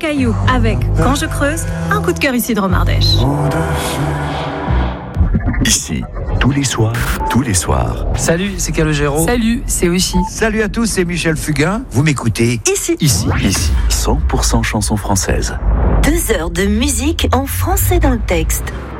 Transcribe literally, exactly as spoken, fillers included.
Caillou avec Quand je creuse, un coup de cœur ici de Romardèche. Ici, tous les soirs, tous les soirs. Salut, c'est Calogero. Salut, c'est Aussi. Salut à tous, c'est Michel Fugain. Vous m'écoutez Ici. Ici. Ici, cent pour cent chansons françaises. Deux heures de musique en français dans le texte.